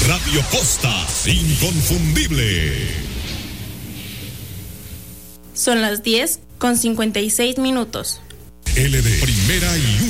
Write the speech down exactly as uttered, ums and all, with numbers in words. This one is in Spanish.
Radio Costa, inconfundible. Son las diez con cincuenta y seis minutos. L D, primera y